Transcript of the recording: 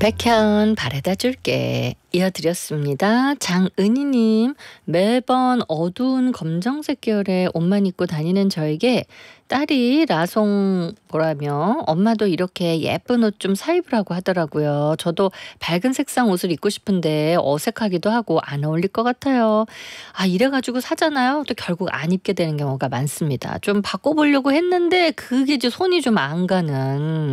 백현 바래다 줄게 이어드렸습니다. 장은희님, 매번 어두운 검정색 계열의 옷만 입고 다니는 저에게 딸이 라송보라며 엄마도 이렇게 예쁜 옷 좀 사 입으라고 하더라고요. 저도 밝은 색상 옷을 입고 싶은데 어색하기도 하고 안 어울릴 것 같아요. 이래가지고 사잖아요. 또 결국 안 입게 되는 경우가 많습니다. 좀 바꿔보려고 했는데 그게 이제 손이 좀 안 가는